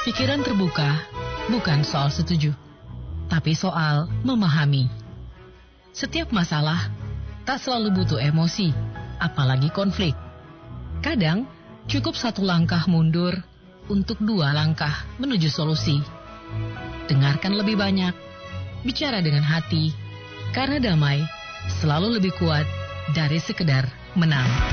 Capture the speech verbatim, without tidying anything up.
Pikiran terbuka bukan soal setuju, tapi soal memahami. Setiap masalah tak selalu butuh emosi, apalagi konflik. Kadang cukup satu langkah mundur untuk dua langkah menuju solusi. Dengarkan lebih banyak, bicara dengan hati, karena damai selalu lebih kuat dari sekedar menang.